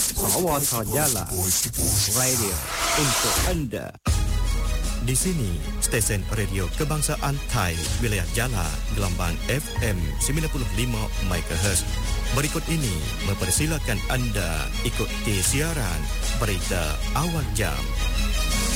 Sawata Jala Radio untuk anda. Di sini, stesen radio kebangsaan Thai, wilayah Jala, gelombang FM 95 MHz. Berikut ini mempersilakan anda ikuti siaran berita awal jam.